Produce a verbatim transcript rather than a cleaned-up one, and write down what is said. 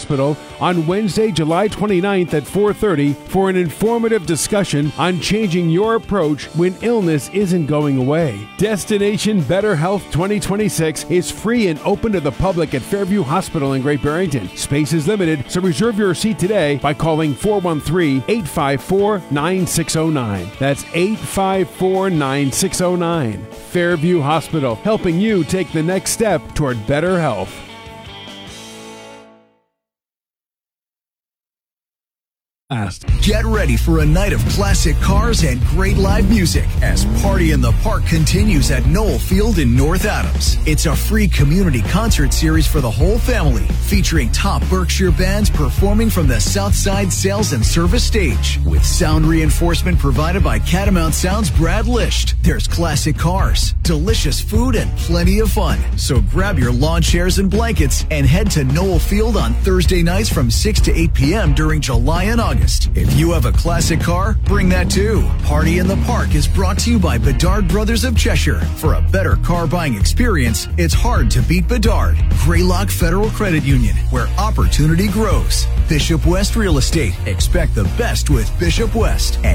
Hospital on Wednesday, July twenty-ninth at four thirty for an informative discussion on changing your approach when illness isn't going away. Destination Better Health twenty twenty-six is free and open to the public at Fairview Hospital in Great Barrington. Space is limited, so reserve your seat today by calling four one three, eight five four, nine six zero nine. That's eight five four, nine six zero nine. Fairview Hospital, helping you take the next step toward better health. Get ready for a night of classic cars and great live music as Party in the Park continues at Knoll Field in North Adams. It's a free community concert series for the whole family, featuring top Berkshire bands performing from the Southside Sales and Service stage, with sound reinforcement provided by Catamount Sound's Brad Lisht. There's classic cars, delicious food, and plenty of fun. So grab your lawn chairs and blankets and head to Knoll Field on Thursday nights from six to eight p.m. during July and August. If you have a classic car, bring that too. Party in the Park is brought to you by Bedard Brothers of Cheshire. For a better car buying experience, it's hard to beat Bedard. Greylock Federal Credit Union, where opportunity grows. Bishop West Real Estate. Expect the best with Bishop West. And